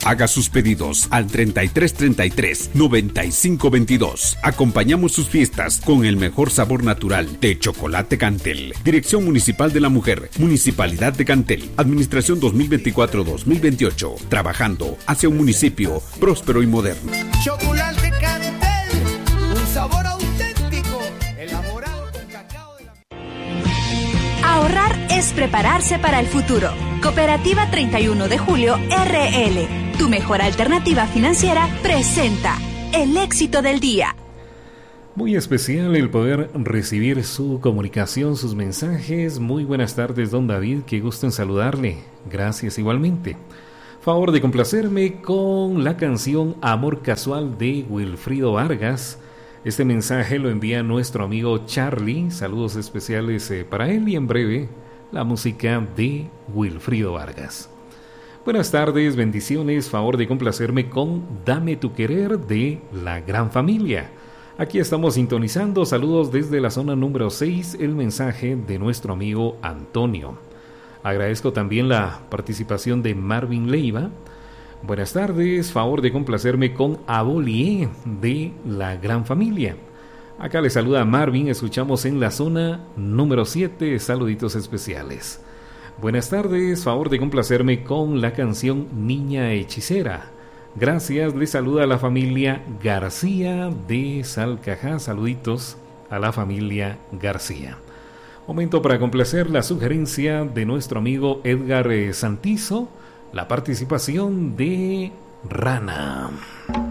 Haga sus pedidos al 3333-9522. Acompañamos sus fiestas con el mejor sabor natural de chocolate Cantel. Dirección Municipal de la Mujer, Municipalidad de Cantel, Administración 2024-2028. Trabajando hacia un municipio próspero y moderno. Chocolate Cantel, un sabor auténtico, elaborado con cacao de la... Ahorrar es prepararse para el futuro. Cooperativa 31 de Julio RL, tu mejor alternativa financiera, presenta el éxito del día. Muy especial el poder recibir su comunicación, sus mensajes. Muy buenas tardes, don David, qué gusto en saludarle. Gracias igualmente. Favor de complacerme con la canción Amor Casual de Wilfrido Vargas. Este mensaje lo envía nuestro amigo Charlie. Saludos especiales para él y en breve la música de Wilfrido Vargas. Buenas tardes, bendiciones. Favor de complacerme con Dame tu querer de La Gran Familia. Aquí estamos sintonizando. Saludos desde la zona número 6. El mensaje de nuestro amigo Antonio. Agradezco también la participación de Marvin Leiva. Buenas tardes. Favor de complacerme con Abolié de La Gran Familia. Acá le saluda Marvin, escuchamos en la zona número 7, saluditos especiales. Buenas tardes, favor de complacerme con la canción Niña Hechicera. Gracias, le saluda a la familia García de Salcajá, saluditos a la familia García. Momento para complacer la sugerencia de nuestro amigo Edgar Santizo, la participación de Rana.